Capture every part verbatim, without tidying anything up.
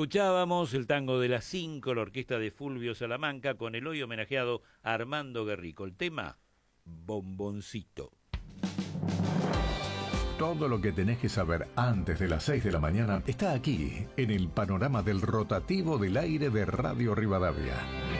Escuchábamos el tango de las cinco, la orquesta de Fulvio Salamanca, con el hoy homenajeado a Armando Guerrico. El tema, Bomboncito. Todo lo que tenés que saber antes de las seis de la mañana está aquí, en el panorama del rotativo del aire de Radio Rivadavia.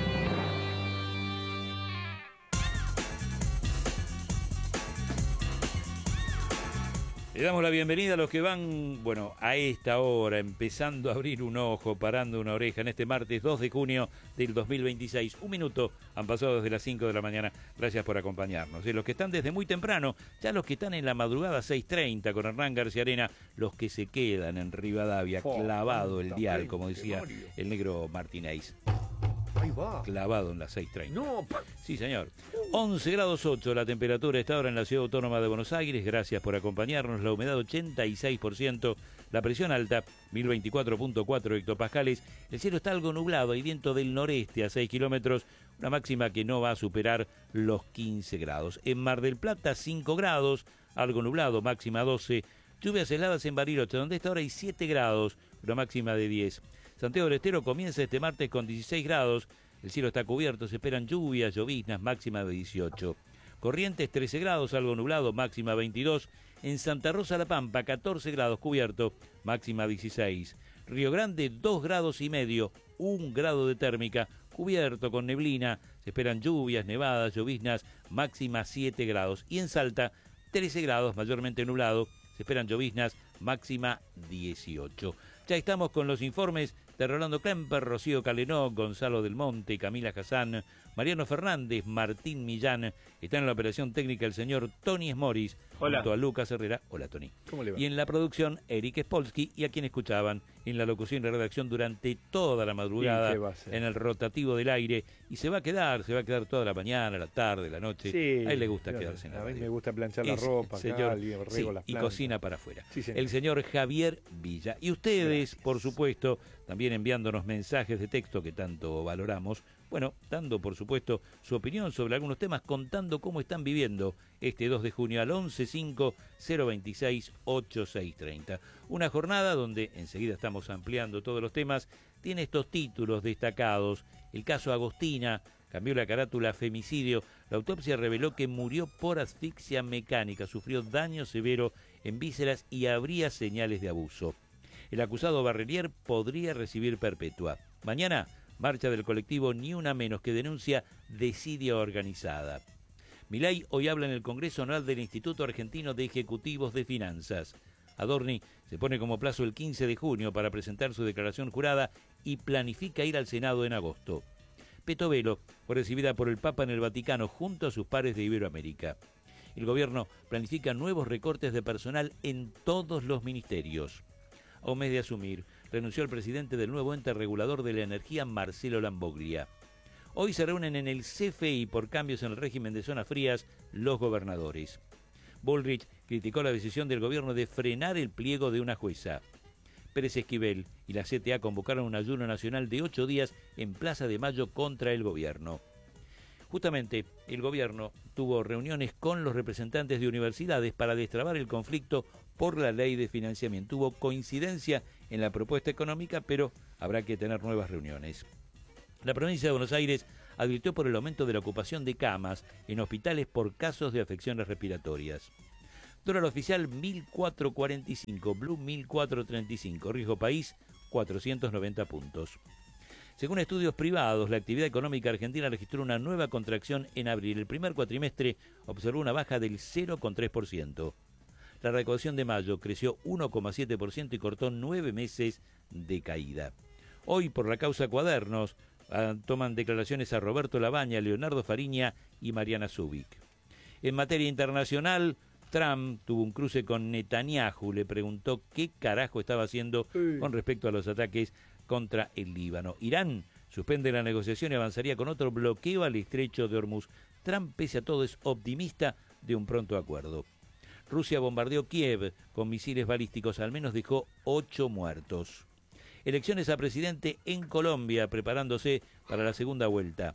Le damos la bienvenida a los que van, bueno, a esta hora, empezando a abrir un ojo, parando una oreja, en este martes dos de junio del dos mil veintiséis. Un minuto han pasado desde las cinco de la mañana. Gracias por acompañarnos. Y los que están desde muy temprano, ya los que están en la madrugada seis treinta con Hernán García Arena, los que se quedan en Rivadavia, oh, clavado el dial, como decía el negro Martínez. Ahí va. Clavado en las seis treinta. No. Sí, señor. once grados ocho la temperatura está ahora en la Ciudad Autónoma de Buenos Aires. Gracias por acompañarnos. La humedad ochenta y seis por ciento. La presión alta, mil veinticuatro punto cuatro hectopascales. El cielo está algo nublado. Hay viento del noreste a seis kilómetros. Una máxima que no va a superar los quince grados. En Mar del Plata, cinco grados. Algo nublado, máxima doce. Lluvias heladas en Bariloche, donde esta hora hay siete grados. Una máxima de diez. Santiago del Estero comienza este martes con dieciséis grados, el cielo está cubierto, se esperan lluvias, lloviznas, máxima de dieciocho. Corrientes trece grados, algo nublado, máxima veintidós. En Santa Rosa La Pampa catorce grados cubierto, máxima dieciséis. Río Grande dos grados y medio, un grado de térmica, cubierto con neblina, se esperan lluvias, nevadas, lloviznas, máxima siete grados. Y en Salta trece grados, mayormente nublado, se esperan lloviznas, máxima dieciocho. Ya estamos con los informes de Rolando Klemper, Rocío Calenó, Gonzalo del Monte, Camila Hassan, Mariano Fernández, Martín Millán. Está en la operación técnica el señor Tony Smoris, Hola. Junto a Lucas Herrera. Hola, Tony. ¿Cómo le va? Y en la producción, Eric Spolsky, y a quien escuchaban en la locución y redacción durante toda la madrugada, en el rotativo del aire. Y se va a quedar, se va a quedar toda la mañana, la tarde, la noche. Sí, a él le gusta claro, quedarse en la A mí radio. me gusta planchar la Es, ropa, señor, acá, rego sí, las y plantas. cocina para afuera. Sí, señor. El señor Javier Villa. Y ustedes, Gracias. por supuesto, también enviándonos mensajes de texto que tanto valoramos. Bueno, dando, por supuesto, su opinión sobre algunos temas, contando cómo están viviendo este dos de junio al once cinco cero veintiséis ochenta y seis treinta. Una jornada donde, enseguida estamos ampliando todos los temas, tiene estos títulos destacados. El caso Agostina, cambió la carátula femicidio. La autopsia reveló que murió por asfixia mecánica, sufrió daño severo en vísceras y habría señales de abuso. El acusado Barrelier podría recibir perpetua. Mañana, marcha del colectivo Ni Una Menos, que denuncia desidia organizada. Milei hoy habla en el Congreso Anual del Instituto Argentino de Ejecutivos de Finanzas. Adorni se pone como plazo el quince de junio para presentar su declaración jurada y planifica ir al Senado en agosto. Petovelo fue recibida por el Papa en el Vaticano junto a sus pares de Iberoamérica. El gobierno planifica nuevos recortes de personal en todos los ministerios. A un mes de asumir, renunció el presidente del nuevo ente regulador de la energía, Marcelo Lamboglia. Hoy se reúnen en el C F I por cambios en el régimen de zonas frías los gobernadores. Bullrich criticó la decisión del gobierno de frenar el pliego de una jueza. Pérez Esquivel y la C T A convocaron un ayuno nacional de ocho días en Plaza de Mayo contra el gobierno. Justamente, el gobierno tuvo reuniones con los representantes de universidades para destrabar el conflicto por la ley de financiamiento. Hubo coincidencia en la propuesta económica, pero habrá que tener nuevas reuniones. La provincia de Buenos Aires advirtió por el aumento de la ocupación de camas en hospitales por casos de afecciones respiratorias. Dólar oficial mil cuatrocientos cuarenta y cinco, Blue mil cuatrocientos treinta y cinco, Riesgo País cuatrocientos noventa puntos. Según estudios privados, la actividad económica argentina registró una nueva contracción en abril. El primer cuatrimestre observó una baja del cero coma tres por ciento. La recaudación de mayo creció uno coma siete por ciento y cortó nueve meses de caída. Hoy, por la causa Cuadernos, toman declaraciones a Roberto Labaña, Leonardo Fariña y Mariana Zubik. En materia internacional, Trump tuvo un cruce con Netanyahu, le preguntó qué carajo estaba haciendo con respecto a los ataques contra el Líbano. Irán suspende la negociación y avanzaría con otro bloqueo al estrecho de Hormuz. Trump, pese a todo, es optimista de un pronto acuerdo. Rusia bombardeó Kiev con misiles balísticos, al menos dejó ocho muertos. Elecciones a presidente en Colombia, preparándose para la segunda vuelta.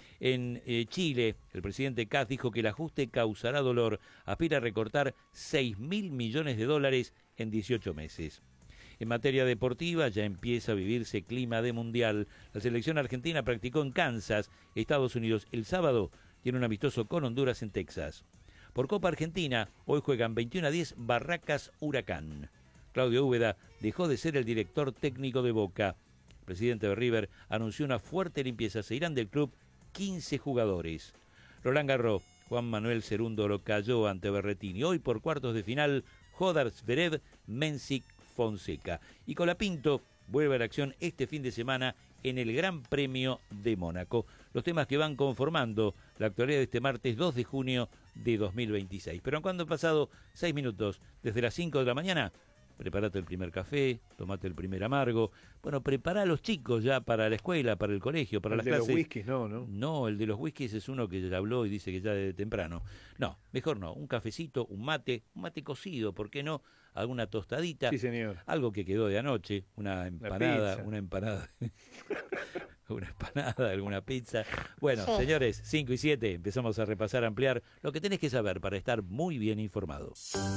En eh, Chile, el presidente Kast dijo que el ajuste causará dolor, aspira a recortar seis mil millones de dólares en dieciocho meses. En materia deportiva ya empieza a vivirse clima de mundial. La selección argentina practicó en Kansas, Estados Unidos, el sábado. Tiene un amistoso con Honduras en Texas. Por Copa Argentina, hoy juegan veintiuno a diez Barracas Huracán. Claudio Úbeda dejó de ser el director técnico de Boca. El presidente de River anunció una fuerte limpieza. Se irán del club quince jugadores. Roland Garros, Juan Manuel Cerúndolo cayó ante Berrettini. Hoy por cuartos de final, Jodar Zverev, Mensik, Fonseca. Y Colapinto vuelve a la acción este fin de semana en el Gran Premio de Mónaco. Los temas que van conformando la actualidad de este martes dos de junio de dos mil veintiséis. Pero cuando han pasado seis minutos desde las cinco de la mañana, prepárate el primer café, tomate el primer amargo. Bueno, prepara a los chicos ya para la escuela, para el colegio, para el las de clases. Los whiskies, no, ¿no? No, el de los whiskies es uno que ya habló y dice que ya de temprano. No, mejor no. Un cafecito, un mate, un mate cocido, ¿por qué no? Alguna tostadita. Sí, señor. Algo que quedó de anoche, una empanada, una empanada. Una empanada, alguna pizza. Bueno, sí. Señores, cinco y siete, empezamos a repasar, a ampliar lo que tenés que saber para estar muy bien informado.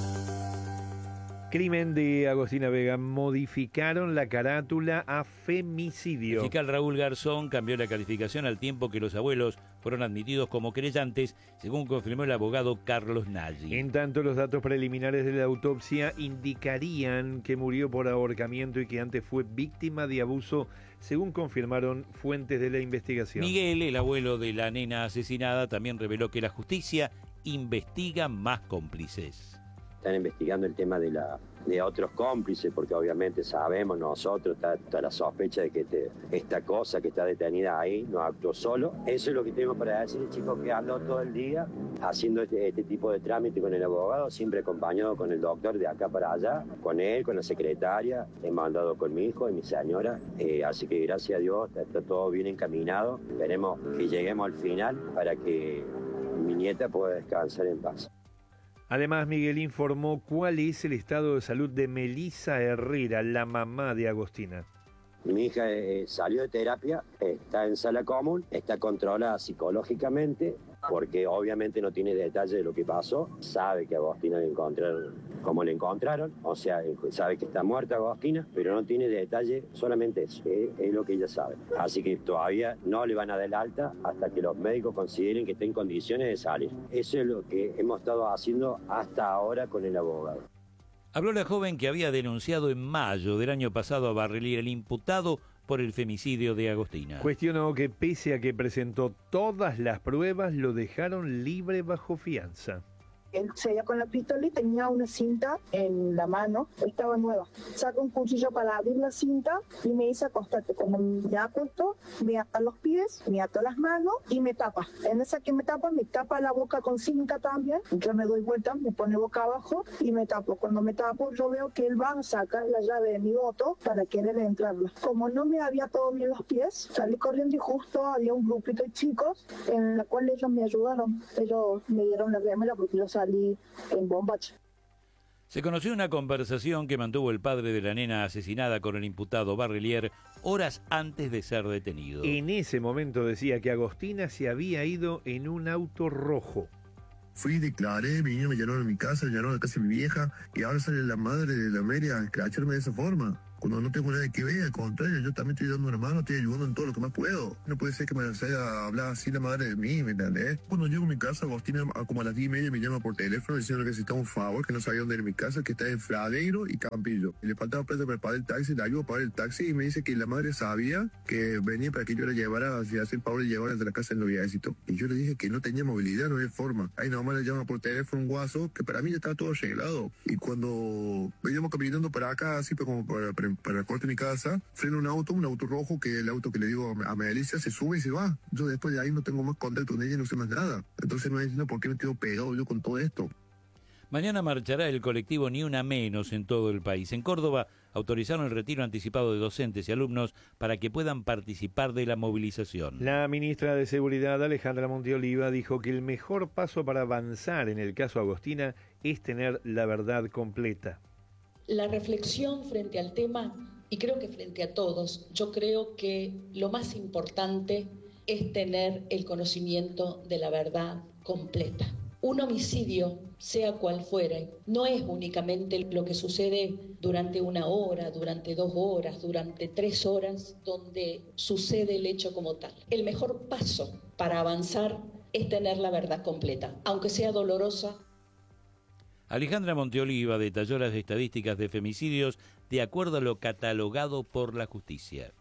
Crimen de Agostina Vega. Modificaron la carátula a femicidio. El fiscal Raúl Garzón cambió la calificación al tiempo que los abuelos fueron admitidos como querellantes, según confirmó el abogado Carlos Nagy. En tanto, los datos preliminares de la autopsia indicarían que murió por ahorcamiento y que antes fue víctima de abuso, según confirmaron fuentes de la investigación. Miguel, el abuelo de la nena asesinada, también reveló que la justicia investiga más cómplices. Están investigando el tema de la de otros cómplices, porque obviamente sabemos nosotros, está, está la sospecha de que este, esta cosa que está detenida ahí no actuó solo. Eso es lo que tengo para decir, chicos, que ando todo el día haciendo este, este tipo de trámite con el abogado, siempre acompañado con el doctor de acá para allá, con él, con la secretaria, he mandado con mi hijo y mi señora, eh, así que gracias a Dios está, está todo bien encaminado. Esperemos que lleguemos al final para que mi nieta pueda descansar en paz. Además, Miguel informó cuál es el estado de salud de Melissa Herrera, la mamá de Agostina. Mi hija eh, salió de terapia, está en sala común, está controlada psicológicamente, porque obviamente no tiene detalle de lo que pasó. Sabe que a Agostina le encontraron como le encontraron, o sea, sabe que está muerta Agostina, pero no tiene detalle, solamente eso, eh, es lo que ella sabe. Así que todavía no le van a dar el alta hasta que los médicos consideren que está en condiciones de salir. Eso es lo que hemos estado haciendo hasta ahora con el abogado. Habló la joven que había denunciado en mayo del año pasado a Barrelier, el imputado por el femicidio de Agostina. Cuestionó que pese a que presentó todas las pruebas, lo dejaron libre bajo fianza. Él seguía con la pistola y tenía una cinta en la mano, estaba nueva. Saca un cuchillo para abrir la cinta y me dice acostate. Como me acuesto, me ata los pies, me ata las manos y me tapa. En esa que me tapa, me tapa la boca con cinta también. Yo me doy vuelta, me pone boca abajo y me tapo. Cuando me tapo, yo veo que él va a sacar la llave de mi moto para querer entrarla. Como no me había todo bien los pies, salí corriendo y justo había un grupito de chicos en la cual ellos me ayudaron. Ellos me dieron la remera porque yo salí en bombacha. Se conoció una conversación que mantuvo el padre de la nena asesinada con el imputado Barrelier horas antes de ser detenido. En ese momento decía que Agostina se había ido en un auto rojo. Fui, declaré, vinieron, me llenaron a mi casa, me llenaron a la casa de mi vieja, y ahora sale la madre de la Meria a escracharme de esa forma. Cuando no tengo nada que ver, al contrario, yo también estoy dando una mano, estoy ayudando en todo lo que más puedo. No puede ser que me salga a hablar así la madre de mí, ¿me entendés? Cuando llego a mi casa, Agostina, como a las diez y media, me llama por teléfono diciendo que necesitaba un favor, que no sabía dónde era mi casa, que está en Fradeiro y Campillo. Y le faltaba plata para pagar el taxi, le ayudo a pagar el taxi y me dice que la madre sabía que venía para que yo la llevara, así hacer el favor de llevarla de la casa del noviecito. Y yo le dije que no tenía movilidad, no había forma. Ahí nomás le llama por teléfono un guaso, que para mí ya estaba todo arreglado. Y cuando veníamos caminando para acá, así como para, para, para el corte de mi casa, frena un auto, un auto rojo, que el auto que le digo a Melissa se sube y se va. Yo después de ahí no tengo más contacto con ella, no sé más nada. Entonces no entiendo por qué me quedo pegado yo con todo esto. Mañana marchará el colectivo Ni Una Menos en todo el país. En Córdoba autorizaron el retiro anticipado de docentes y alumnos para que puedan participar de la movilización. La ministra de Seguridad, Alejandra Montioliva, dijo que el mejor paso para avanzar en el caso Agostina es tener la verdad completa. La reflexión frente al tema, y creo que frente a todos, yo creo que lo más importante es tener el conocimiento de la verdad completa. Un homicidio, sea cual fuere, no es únicamente lo que sucede durante una hora, durante dos horas, durante tres horas, donde sucede el hecho como tal. El mejor paso para avanzar es tener la verdad completa, aunque sea dolorosa. Alejandra Monteoliva detalló las estadísticas de femicidios de acuerdo a lo catalogado por la justicia.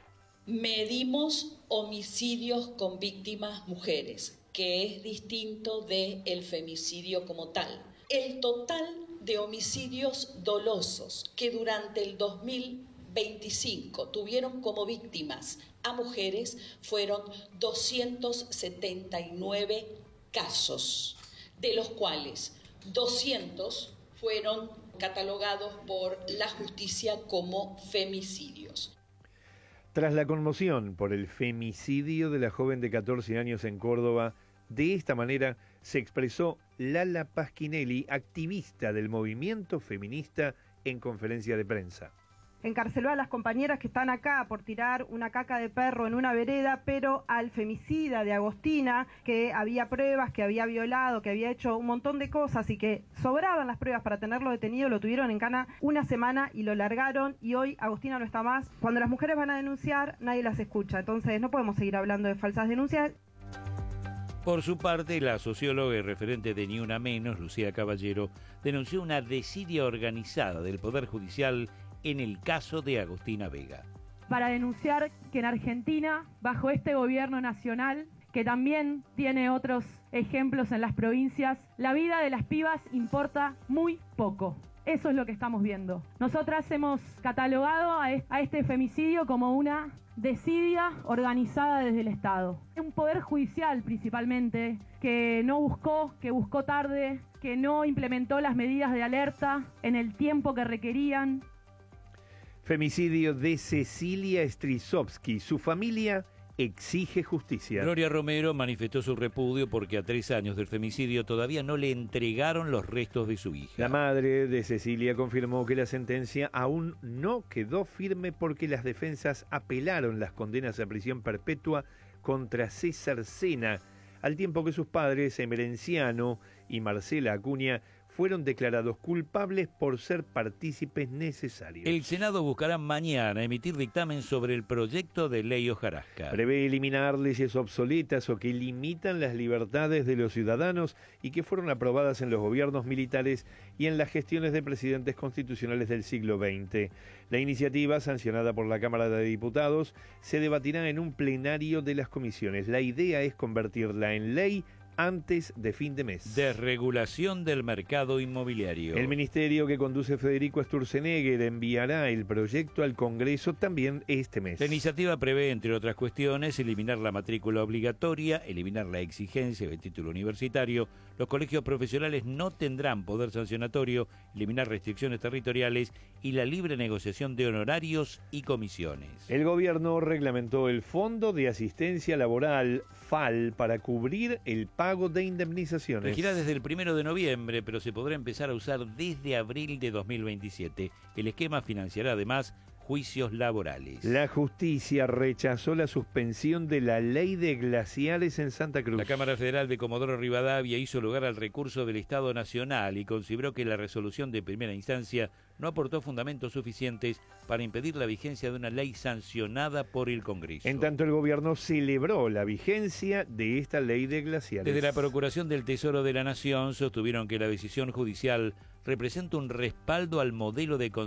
Medimos homicidios con víctimas mujeres, que es distinto del femicidio como tal. El total de homicidios dolosos que durante el dos mil veinticinco tuvieron como víctimas a mujeres fueron doscientos setenta y nueve casos, de los cuales doscientos fueron catalogados por la justicia como femicidios. Tras la conmoción por el femicidio de la joven de catorce años en Córdoba, de esta manera se expresó Lala Pasquinelli, activista del movimiento feminista, en conferencia de prensa. Encarceló a las compañeras que están acá por tirar una caca de perro en una vereda, pero al femicida de Agostina, que había pruebas, que había violado, que había hecho un montón de cosas y que sobraban las pruebas para tenerlo detenido, lo tuvieron en cana una semana y lo largaron, y hoy Agostina no está más. Cuando las mujeres van a denunciar, nadie las escucha, entonces no podemos seguir hablando de falsas denuncias. Por su parte, la socióloga y referente de Ni Una Menos, Lucía Caballero, denunció una desidia organizada del Poder Judicial en el caso de Agostina Vega. Para denunciar que en Argentina, bajo este gobierno nacional, que también tiene otros ejemplos en las provincias, la vida de las pibas importa muy poco. Eso es lo que estamos viendo. Nosotras hemos catalogado a este femicidio como una desidia organizada desde el Estado. Un poder judicial principalmente que no buscó, que buscó tarde, que no implementó las medidas de alerta en el tiempo que requerían. Femicidio de Cecilia Strisovsky. Su familia exige justicia. Gloria Romero manifestó su repudio porque a tres años del femicidio todavía no le entregaron los restos de su hija. La madre de Cecilia confirmó que la sentencia aún no quedó firme porque las defensas apelaron las condenas a prisión perpetua contra César Sena, al tiempo que sus padres, Emerenciano y Marcela Acuña, fueron declarados culpables por ser partícipes necesarios. El Senado buscará mañana emitir dictamen sobre el proyecto de ley Hojarasca. Prevé eliminar leyes obsoletas o que limitan las libertades de los ciudadanos y que fueron aprobadas en los gobiernos militares y en las gestiones de presidentes constitucionales del siglo veinte. La iniciativa, sancionada por la Cámara de Diputados, se debatirá en un plenario de las comisiones. La idea es convertirla en ley antes de fin de mes. Desregulación del mercado inmobiliario. El ministerio que conduce Federico Sturzenegger enviará el proyecto al Congreso también este mes. La iniciativa prevé, entre otras cuestiones, eliminar la matrícula obligatoria, eliminar la exigencia de título universitario, los colegios profesionales no tendrán poder sancionatorio, eliminar restricciones territoriales y la libre negociación de honorarios y comisiones. El gobierno reglamentó el Fondo de Asistencia Laboral, F A L, para cubrir el pago de indemnizaciones. Regirá desde el primero de noviembre, pero se podrá empezar a usar desde abril de dos mil veintisiete. El esquema financiará además juicios laborales. La justicia rechazó la suspensión de la ley de glaciares en Santa Cruz. La Cámara Federal de Comodoro Rivadavia hizo lugar al recurso del Estado Nacional y consideró que la resolución de primera instancia no aportó fundamentos suficientes para impedir la vigencia de una ley sancionada por el Congreso. En tanto, el gobierno celebró la vigencia de esta ley de glaciares. Desde la Procuración del Tesoro de la Nación sostuvieron que la decisión judicial representa un respaldo al modelo de